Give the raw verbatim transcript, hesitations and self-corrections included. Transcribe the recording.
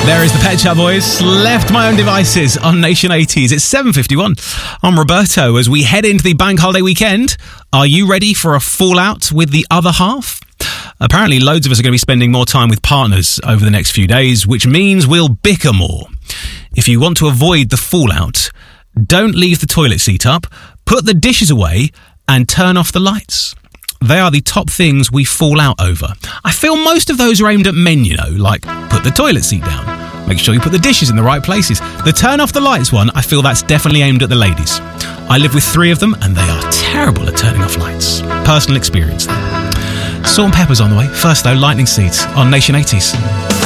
There is the Pet Shop Boys. Left my own devices on Nation eighties. It's seven fifty-one. I'm Roberto. As we head into the bank holiday weekend, are you ready for a fallout with the other half? Apparently, loads of us are going to be spending more time with partners over the next few days, which means we'll bicker more. If you want to avoid the fallout, don't leave the toilet seat up, put the dishes away, and turn off the lights. They are the top things we fall out over. I feel most of those are aimed at men, you know, like put the toilet seat down, make sure you put the dishes in the right places. The turn off the lights one, I feel that's definitely aimed at the ladies. I live with three of them and they are terrible at turning off lights. Personal experience. Salt and Pepper's on the way. First though, Lightning Seeds on Nation eighties.